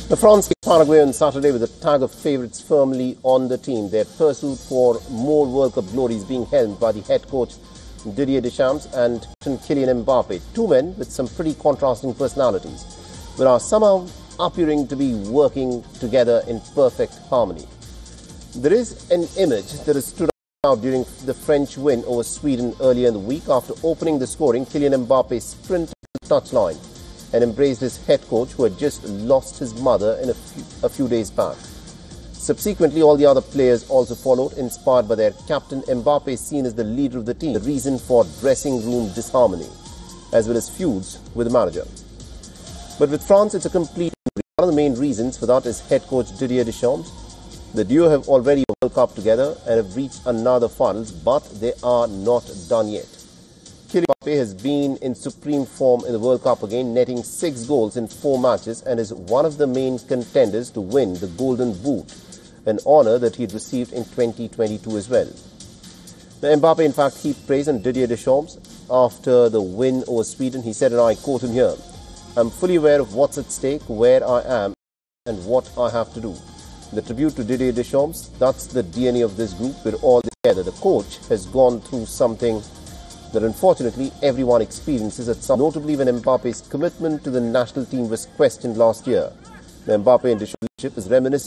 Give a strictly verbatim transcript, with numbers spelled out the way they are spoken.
The France beat Paraguay on Saturday with a tag of favourites firmly on the team. Their pursuit for more World Cup glory is being helmed by the head coach Didier Deschamps and Kylian Mbappe, two men with some pretty contrasting personalities, but are somehow appearing to be working together in perfect harmony. There is an image that has stood out during the French win over Sweden earlier in the week. After opening the scoring, Kylian Mbappe sprinted to the touchline and embraced his head coach, who had just lost his mother in a few, a few days back. Subsequently, all the other players also followed, inspired by their captain. Mbappe is seen as the leader of the team, the reason for dressing room disharmony, as well as feuds with the manager. But with France, it's a complete one of the main reasons for that is head coach Didier Deschamps. The duo have already World Cup together and have reached another finals, but they are not done yet. Kylian Mbappe has been in supreme form in the World Cup again, netting six goals in four matches and is one of the main contenders to win the Golden Boot, an honour that he had received in twenty twenty-two as well. Now, Mbappe, in fact, heaped praise on Didier Deschamps after the win over Sweden. He said, and I quote him here, "I'm fully aware of what's at stake, where I am and what I have to do." The tribute to Didier Deschamps, that's the D N A of this group. We're all together. The coach has gone through something that unfortunately everyone experiences at some, notably when Mbappe's commitment to the national team was questioned last year. The Mbappe and Deschamps relationship is reminiscent